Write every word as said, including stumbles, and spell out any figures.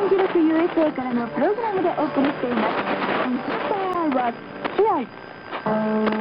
じゅうろくユーエスエー からのプログラムでお送りしています。Inspire Watch Life